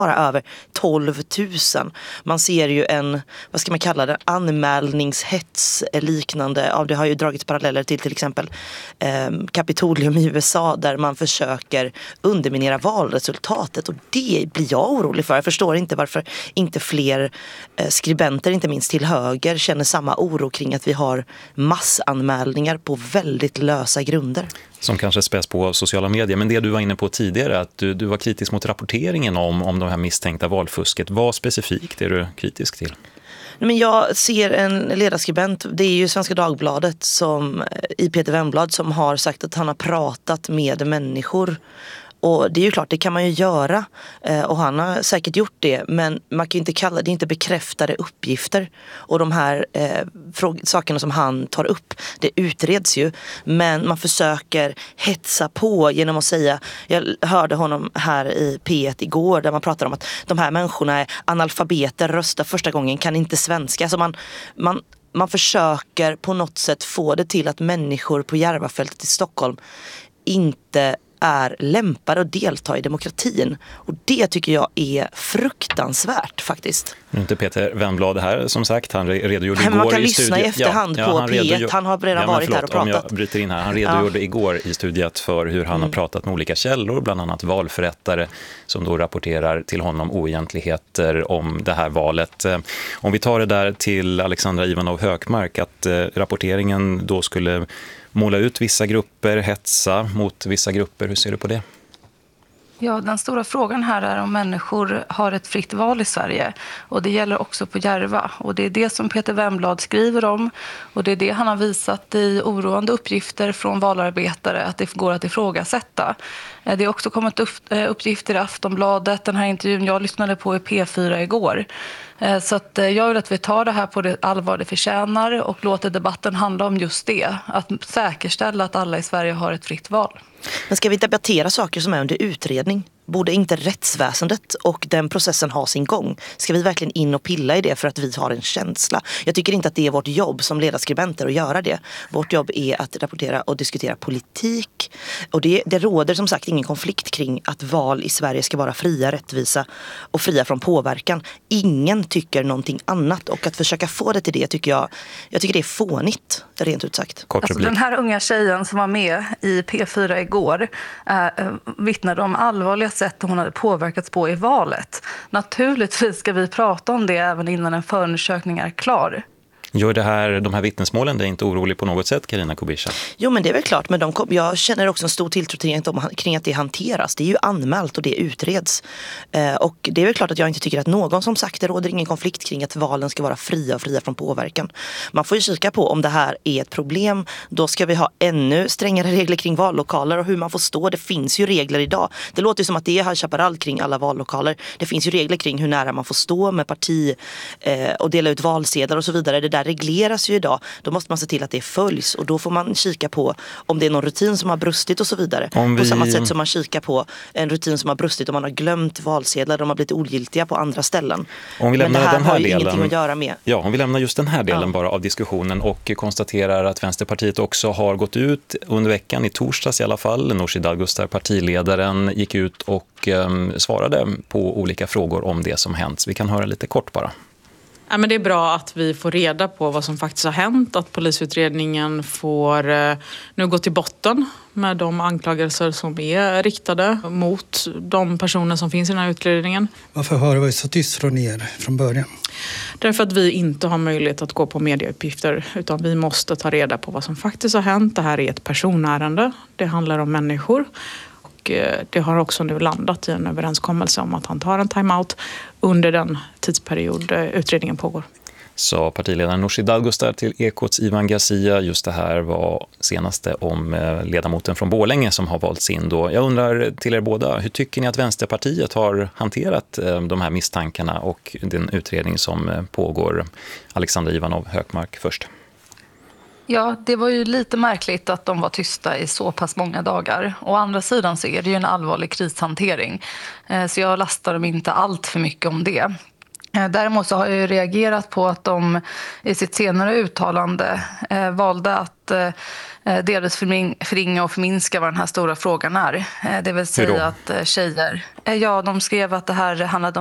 bara över 12 000. Man ser ju en, vad ska man kalla det, anmälningshets liknande. Ja, det har ju dragits paralleller till exempel Kapitolium i USA där man försöker underminera valresultatet, och det blir jag orolig för. Jag förstår inte varför inte fler skribenter, inte minst till höger, känner samma oro kring att vi har massanmälningar på väldigt lösa grunder. Som kanske späs på sociala medier. Men det du var inne på tidigare, att du var kritisk mot rapporteringen om de här misstänkta valfusket. Vad specifikt är du kritisk till? Men jag ser en ledarskribent, det är ju Svenska Dagbladet i Peter Wennblad, som har sagt att han har pratat med människor. Och det är ju klart, det kan man ju göra, och han har säkert gjort det, men man kan ju inte kalla det inte bekräftade uppgifter. Och de här sakerna som han tar upp, det utreds ju, men man försöker hetsa på genom att säga, jag hörde honom här i P1 igår där man pratar om att de här människorna är analfabeter, röstar första gången, kan inte svenska. Så man försöker på något sätt få det till att människor på Järvafältet i Stockholm inte är lämpade att delta i demokratin. Och det tycker jag är fruktansvärt faktiskt. Nu är inte Peter Wennblad här, som sagt. Han redogjorde igår man kan i lyssna studiet. i efterhand på P1. Han har redan varit här och pratat. Om jag bryter in här. Han redogjorde igår i studiet för hur han har pratat med olika källor, bland annat valförrättare som då rapporterar till honom oegentligheter om det här valet. Om vi tar det där till Alexandra Ivanov Hökmark, att rapporteringen då skulle måla ut vissa grupper, hetsa mot vissa grupper. Hur ser du på det? Ja, den stora frågan här är om människor har ett fritt val i Sverige. Och det gäller också på Järva. Och det är det som Peter Wennblad skriver om. Och det är det han har visat i oroande uppgifter från valarbetare att det går att ifrågasätta. Det har också kommit uppgifter i Aftonbladet, den här intervjun jag lyssnade på i P4 igår. Så att jag vill att vi tar det här på det allvar det förtjänar och låter debatten handla om just det. Att säkerställa att alla i Sverige har ett fritt val. Men ska vi debattera saker som är under utredning? Borde inte rättsväsendet och den processen ha sin gång? Ska vi verkligen in och pilla i det för att vi har en känsla? Jag tycker inte att det är vårt jobb som ledarskribenter att göra det. Vårt jobb är att rapportera och diskutera politik. Och det råder som sagt ingen konflikt kring att val i Sverige ska vara fria, rättvisa och fria från påverkan. Ingen tycker någonting annat, och att försöka få det till det tycker jag tycker det är fånigt, rent ut sagt. Alltså, den här unga tjejen som var med i P4 igår vittnade om allvarliga sätt hon hade påverkats på i valet. Naturligtvis ska vi prata om det även innan en förundersökning är klar. Gör de här vittnesmålen dig inte orolig på något sätt, Carina Kubisha? Jo, men det är väl klart. Men jag känner också en stor tilltro kring att det hanteras. Det är ju anmält och det utreds. Och det är väl klart att jag inte tycker att någon, som sagt, det råder ingen konflikt kring att valen ska vara fria och fria från påverkan. Man får ju kika på om det här är ett problem. Då ska vi ha ännu strängare regler kring vallokaler och hur man får stå. Det finns ju regler idag. Det låter ju som att det är High Chaparral kring alla vallokaler. Det finns ju regler kring hur nära man får stå med parti och dela ut valsedlar och så vidare. Det där regleras ju idag. Då måste man se till att det följs, och då får man kika på om det är någon rutin som har brustit och så vidare. På samma sätt som man kikar på en rutin som har brustit om man har glömt valsedlar, de har blivit ogiltiga på andra ställen. Om vi lämnar men det här den här har ju delen, ingenting att göra med. Ja, om vi lämnar just den här delen bara av diskussionen och konstaterar att Vänsterpartiet också har gått ut under veckan, i torsdags i alla fall. Nooshi Dadgostar, partiledaren, gick ut och svarade på olika frågor om det som hänt. Så vi kan höra lite kort bara. Ja, men det är bra att vi får reda på vad som faktiskt har hänt, att polisutredningen får nu gå till botten med de anklagelser som är riktade mot de personer som finns i den här utredningen. Varför har det varit så tyst från er från början? Därför att vi inte har möjlighet att gå på medieuppgifter, utan vi måste ta reda på vad som faktiskt har hänt. Det här är ett personärende, det handlar om människor. Och det har också nu landat i en överenskommelse om att han tar en timeout under den tidsperiod utredningen pågår. Så partiledaren Nooshi Dadgostar till Ekots Ivan Garcia. Just det här var senaste om ledamoten från Borlänge som har valts in då. Jag undrar till er båda, hur tycker ni att Vänsterpartiet har hanterat de här misstankarna och den utredning som pågår? Alexandra Ivanov Hökmark först. Ja, det var ju lite märkligt att de var tysta i så pass många dagar. Å andra sidan så är det ju en allvarlig krishantering. Så jag lastar dem inte allt för mycket om det. Däremot så har jag ju reagerat på att de i sitt senare uttalande valde att delvis förringa och förminska vad den här stora frågan är. Det vill säga att tjejer... Ja, de skrev att det här handlade